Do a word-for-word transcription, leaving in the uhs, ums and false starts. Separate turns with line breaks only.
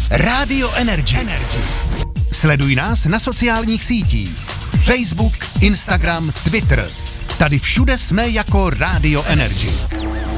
Rádio Energy. Energy. Sleduj nás na sociálních sítích. Facebook, Instagram, Twitter. Tady všude jsme jako Rádio Energy.